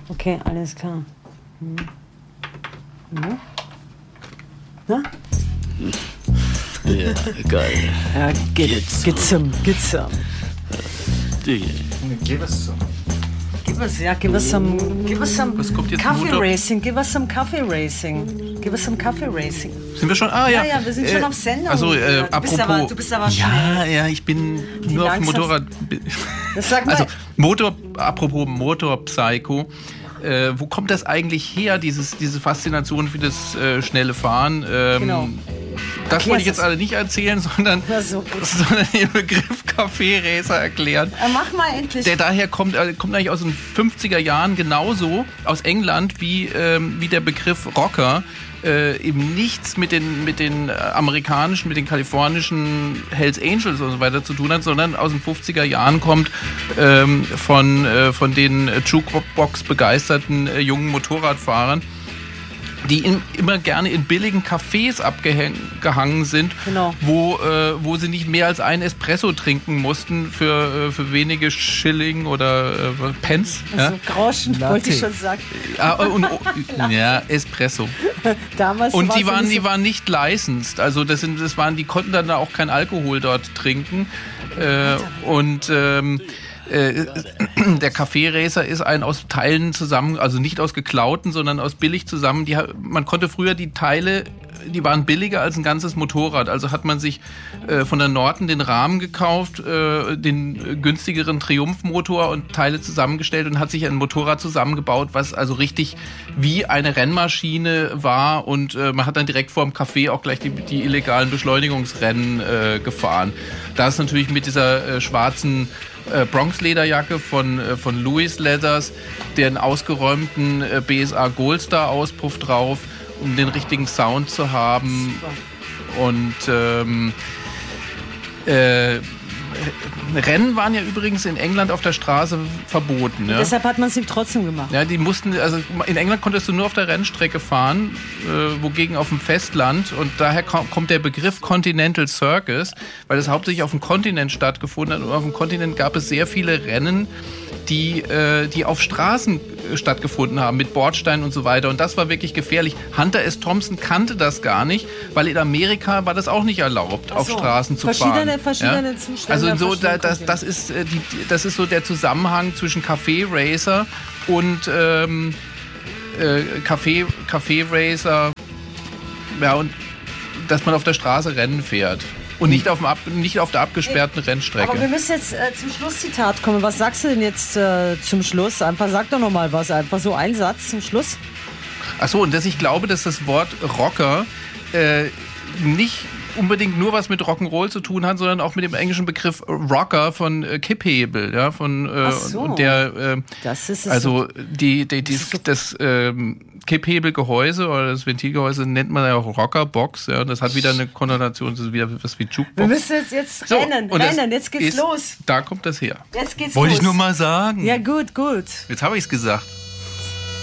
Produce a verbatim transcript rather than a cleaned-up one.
Okay, alles klar. Hm. Ja. Na? Ja, geil. Ja, get, get some, get some. Give us some. Give us, ja, give us some, give us some Was kommt jetzt? Coffee Motor? Racing, give us some Coffee Racing. Give us some Coffee Racing. Sind wir schon? Ah, ja. Ja, ja, wir sind schon auf Sendung. Also, äh, du, apropos. bist aber, du bist aber schnell. Ja, ja, ich bin Die nur auf dem langsam- Motorrad. Das sag mal. Also, Motor, apropos Motorpsycho. Äh, wo kommt das eigentlich her, dieses, diese Faszination für das äh, schnelle Fahren? Ähm, Genau. Das Erklär's wollte ich jetzt es. alle nicht erzählen, sondern, Ja, so. sondern den Begriff Café-Racer erklären. Äh, mach mal endlich. Der daher kommt, äh, kommt eigentlich aus den fünfziger Jahren genauso aus England wie, ähm, wie der Begriff Rocker. Äh, eben nichts mit den, mit den amerikanischen, mit den kalifornischen Hells Angels und so weiter zu tun hat, sondern aus den fünfziger Jahren kommt ähm, von, äh, von den Jukebox begeisterten äh, jungen Motorradfahrern, die in, immer gerne in billigen Cafés abgehangen sind, Genau. wo, äh, wo sie nicht mehr als einen Espresso trinken mussten für, äh, für wenige Schilling oder äh, Pence. Also Ja? Groschen, wollte ich schon sagen. Ah, und, ja, Espresso. Damals Und war's die waren, nicht die so- waren nicht licensed, also das sind, das waren, die konnten dann auch kein Alkohol dort trinken. Äh, und ähm, äh, der Café-Racer ist ein aus Teilen zusammen, also nicht aus geklauten, sondern aus billig zusammen. Die, man konnte früher die Teile, die waren billiger als ein ganzes Motorrad. Also hat man sich äh, von der Norton den Rahmen gekauft, äh, den günstigeren Triumph-Motor und Teile zusammengestellt und hat sich ein Motorrad zusammengebaut, was also richtig wie eine Rennmaschine war. Und äh, man hat dann direkt vor dem Café auch gleich die, die illegalen Beschleunigungsrennen äh, gefahren. Da ist natürlich mit dieser äh, schwarzen äh, Bronx-Lederjacke von, äh, von Louis Leathers, den ausgeräumten äh, B S A Goldstar-Auspuff drauf, um den richtigen Sound zu haben. Und ähm, äh, Rennen waren ja übrigens in England auf der Straße verboten. Ja? Deshalb hat man es ihm trotzdem gemacht. Ja, die mussten, also in England konntest du nur auf der Rennstrecke fahren, äh, wogegen auf dem Festland, und daher kommt der Begriff Continental Circus, weil es hauptsächlich auf dem Kontinent stattgefunden hat, und auf dem Kontinent gab es sehr viele Rennen, die, äh, die auf Straßen äh, stattgefunden haben, mit Bordsteinen und so weiter, und das war wirklich gefährlich. Hunter S. Thompson kannte das gar nicht, weil in Amerika war das auch nicht erlaubt, Ach auf so. Straßen zu Verschiedene- fahren. verschiedene ja? Zustände Also auf so, da, verschiedenen das, das, ist, äh, die, das ist so der Zusammenhang zwischen Café Racer und ähm, äh, Café, Café Racer, ja, und dass man auf der Straße Rennen fährt. Und nicht auf, dem ab, nicht auf der abgesperrten Rennstrecke. Aber wir müssen jetzt äh, zum Schlusszitat kommen. Was sagst du denn jetzt äh, zum Schluss? Einfach sag doch noch mal was. Einfach so ein Satz zum Schluss. Achso, und dass ich glaube, dass das Wort Rocker äh, nicht unbedingt nur was mit Rock'n'Roll zu tun hat, sondern auch mit dem englischen Begriff Rocker von äh, Kipphebel, ja, von äh, Ach so. und der äh, Das ist es. also die, die, die Das ist das ähm, Kipphebelgehäuse oder das Ventilgehäuse nennt man ja auch Rockerbox, ja, und das hat wieder eine Konnotation, das ist wieder was wie Jukebox. wir müssen jetzt, jetzt So, rennen, und das rennen. Jetzt geht's ist, los. Da kommt das her. Jetzt geht's Wollte los. ich nur mal sagen. Ja, gut, gut. Jetzt habe ich es gesagt.